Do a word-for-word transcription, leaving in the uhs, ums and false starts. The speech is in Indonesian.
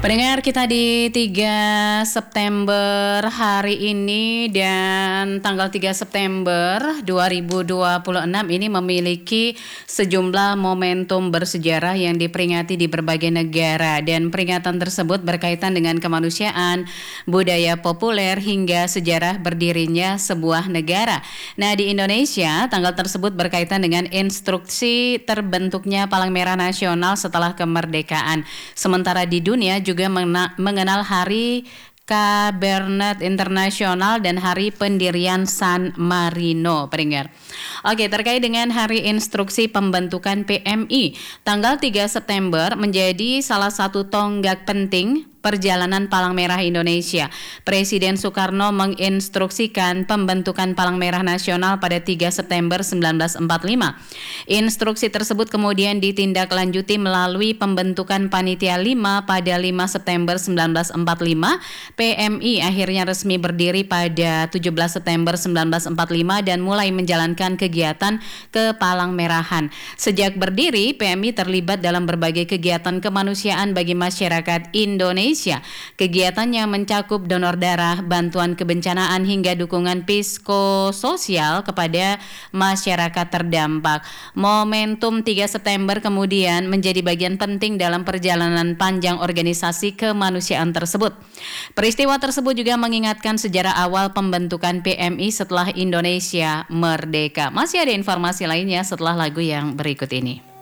Pendengar kita di tiga September hari ini dan tanggal tiga September dua ribu dua puluh enam ini memiliki sejumlah momentum bersejarah yang diperingati di berbagai negara, dan peringatan tersebut berkaitan dengan kemanusiaan, budaya populer hingga sejarah berdirinya sebuah negara. Nah, di Indonesia tanggal tersebut berkaitan dengan instruksi terbentuknya Palang Merah Nasional setelah kemerdekaan. Sementara di dunia juga juga mengenal Hari Cabernet Internasional dan Hari Pendirian San Marino, pendengar. Oke, terkait dengan Hari Instruksi Pembentukan P M I, tanggal tiga September menjadi salah satu tonggak penting perjalanan Palang Merah Indonesia. Presiden Soekarno menginstruksikan pembentukan Palang Merah Nasional pada tiga September seribu sembilan ratus empat puluh lima. Instruksi tersebut kemudian ditindaklanjuti melalui pembentukan Panitia lima pada lima September seribu sembilan ratus empat puluh lima. P M I akhirnya resmi berdiri pada tujuh belas September seribu sembilan ratus empat puluh lima dan mulai menjalankan kegiatan ke Palang Merahan. Sejak berdiri, P M I terlibat dalam berbagai kegiatan kemanusiaan bagi masyarakat Indonesia. Kegiatannya mencakup donor darah, bantuan kebencanaan hingga dukungan psikososial kepada masyarakat terdampak. Momentum tiga September kemudian menjadi bagian penting dalam perjalanan panjang organisasi kemanusiaan tersebut. Peristiwa tersebut juga mengingatkan sejarah awal pembentukan P M I setelah Indonesia merdeka. Masih ada informasi lainnya setelah lagu yang berikut ini.